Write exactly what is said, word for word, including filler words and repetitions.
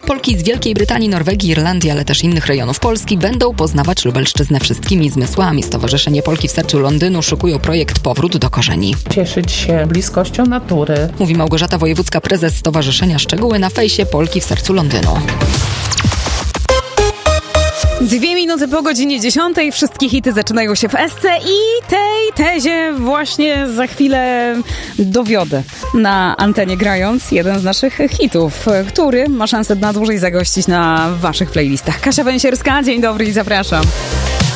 Polki z Wielkiej Brytanii, Norwegii, Irlandii, ale też innych rejonów Polski będą poznawać Lubelszczyznę wszystkimi zmysłami. Stowarzyszenie Polki w sercu Londynu szykują projekt Powrót do korzeni. Cieszyć się bliskością natury. Mówi Małgorzata Wojewódzka, prezes stowarzyszenia. Szczegóły na fejsie Polki w sercu Londynu. Dwie minuty po godzinie dziesiątej. Wszystkie hity zaczynają się w Esce i tej tezie właśnie za chwilę dowiodę na antenie, grając jeden z naszych hitów, który ma szansę na dłużej zagościć na waszych playlistach. Kasia Węsierska, dzień dobry i zapraszam.